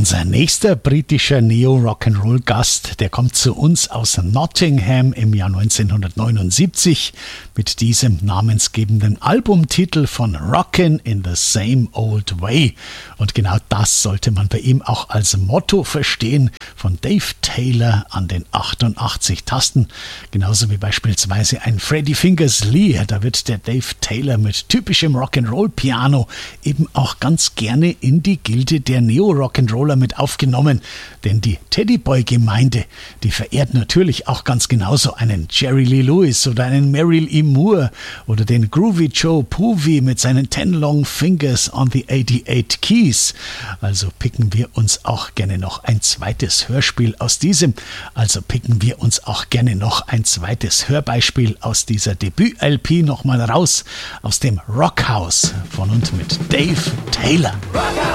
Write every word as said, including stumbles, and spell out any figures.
Unser nächster britischer Neo-Rock'n'Roll-Gast, der kommt zu uns aus Nottingham im Jahr neunzehnhundertneunundsiebzig mit diesem namensgebenden Albumtitel von Rockin' in the Same Old Way. Und genau das sollte man bei ihm auch als Motto verstehen, von Dave Taylor an den achtundachtzig Tasten. Genauso wie beispielsweise ein Freddie Fingers Lee. Da wird der Dave Taylor mit typischem Rock'n'Roll-Piano eben auch ganz gerne in die Gilde der Neo-Rock'n'Roller mit aufgenommen. Denn die Teddyboy-Gemeinde, die verehrt natürlich auch ganz genauso einen Jerry Lee Lewis oder einen Merrill E. Moore oder den Groovy Joe Poovey mit seinen Ten Long Fingers on the eighty-eight Keys. Also picken wir uns auch gerne noch ein zweites Hörspiel aus diesem. Also picken wir uns auch gerne noch ein zweites Hörbeispiel aus dieser Debüt-L P nochmal raus. Aus dem Rockhaus von und mit Dave Taylor. Rock